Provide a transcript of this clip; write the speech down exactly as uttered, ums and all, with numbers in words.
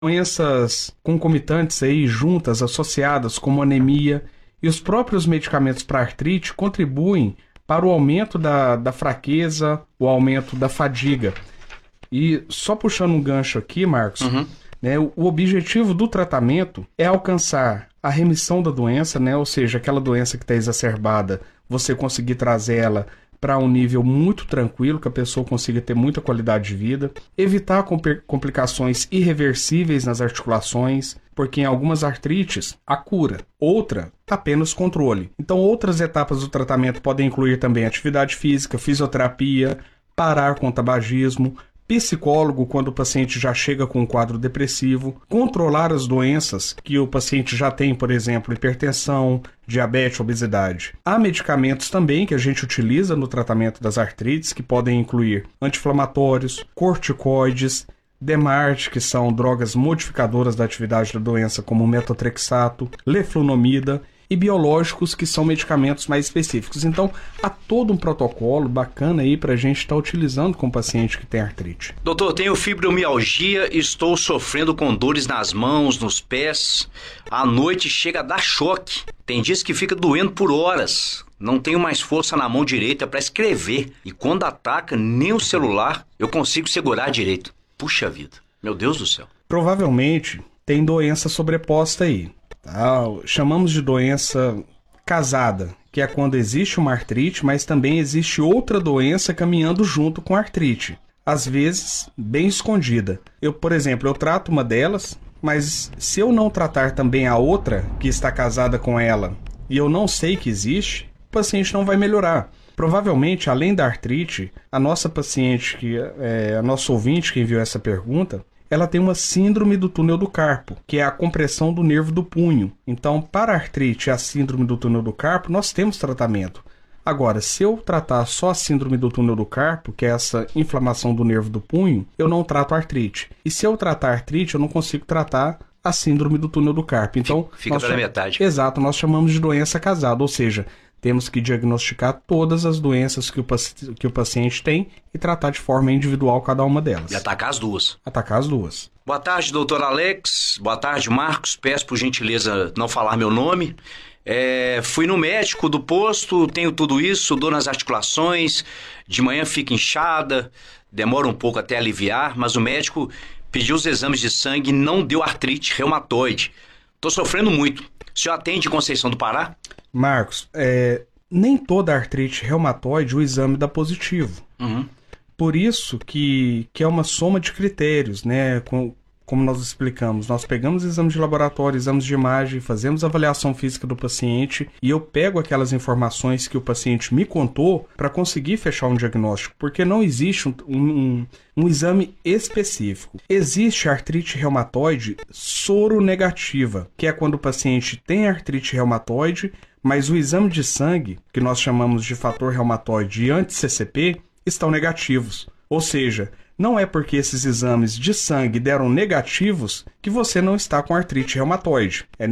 doenças concomitantes aí, juntas, associadas, como anemia, e os próprios medicamentos para artrite contribuem para o aumento da, da fraqueza, o aumento da fadiga. E só puxando um gancho aqui, Marcos, Uhum. né, o objetivo do tratamento é alcançar a remissão da doença, né, ou seja, aquela doença que está exacerbada, você conseguir trazer ela para um nível muito tranquilo, que a pessoa consiga ter muita qualidade de vida, evitar compl- complicações irreversíveis nas articulações, porque em algumas artrites, a cura, outra, apenas controle. Então, outras etapas do tratamento podem incluir também atividade física, fisioterapia, parar com o tabagismo, psicólogo quando o paciente já chega com um quadro depressivo, controlar as doenças que o paciente já tem, por exemplo, hipertensão, diabetes, obesidade. Há medicamentos também que a gente utiliza no tratamento das artrites, que podem incluir anti-inflamatórios, corticoides, Demart, que são drogas modificadoras da atividade da doença, como metotrexato, leflunomida, e biológicos, que são medicamentos mais específicos. Então, há todo um protocolo bacana aí para a gente estar tá utilizando com o paciente que tem artrite. Doutor, tenho fibromialgia e estou sofrendo com dores nas mãos, nos pés. À noite chega a dar choque. Tem dias que fica doendo por horas. Não tenho mais força na mão direita para escrever. E quando ataca, nem o celular eu consigo segurar direito. Puxa vida, meu Deus do céu. Provavelmente tem doença sobreposta aí. Tá? Chamamos de doença casada, que é quando existe uma artrite, mas também existe outra doença caminhando junto com a artrite. Às vezes, bem escondida. Eu, por exemplo, eu trato uma delas, mas se eu não tratar também a outra, que está casada com ela, e eu não sei que existe, o paciente não vai melhorar. Provavelmente, além da artrite, a nossa paciente, que é a nossa ouvinte que enviou essa pergunta, ela tem uma síndrome do túnel do carpo, que é a compressão do nervo do punho. Então, para a artrite e a síndrome do túnel do carpo, nós temos tratamento. Agora, se eu tratar só a síndrome do túnel do carpo, que é essa inflamação do nervo do punho, eu não trato a artrite. E se eu tratar a artrite, eu não consigo tratar a síndrome do túnel do carpo. Então, fica pela cham... metade. Exato, nós chamamos de doença casada, ou seja, temos que diagnosticar todas as doenças que o, paci... que o paciente tem e tratar de forma individual cada uma delas. E atacar as duas. Atacar as duas. Boa tarde, doutor Alex. Boa tarde, Marcos. Peço por gentileza não falar meu nome. É, fui no médico do posto, tenho tudo isso, dor nas articulações, de manhã fica inchada, demora um pouco até aliviar, mas o médico pediu os exames de sangue e não deu artrite reumatoide. Tô sofrendo muito. O senhor atende em Conceição do Pará? Marcos, é, nem toda artrite reumatoide o exame dá positivo. Uhum. Por isso que, que é uma soma de critérios, né? Com, como nós explicamos, nós pegamos exames de laboratório, exames de imagem, fazemos avaliação física do paciente e eu pego aquelas informações que o paciente me contou para conseguir fechar um diagnóstico, porque não existe um, um, um exame específico. Existe artrite reumatoide soronegativa, que é quando o paciente tem artrite reumatoide, mas o exame de sangue, que nós chamamos de fator reumatoide e anti-C C P, estão negativos. Ou seja, não é porque esses exames de sangue deram negativos que você não está com artrite reumatoide. É